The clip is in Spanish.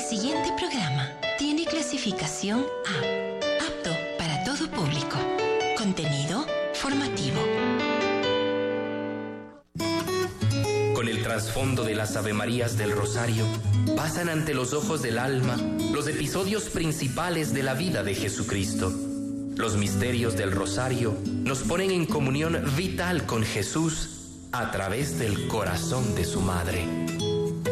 siguiente programa tiene clasificación A, apto para todo público. Contenido formativo. Con el trasfondo de las Avemarías del Rosario, pasan ante los ojos del alma los episodios principales de la vida de Jesucristo. Los misterios del Rosario nos ponen en comunión vital con Jesús a través del corazón de su madre.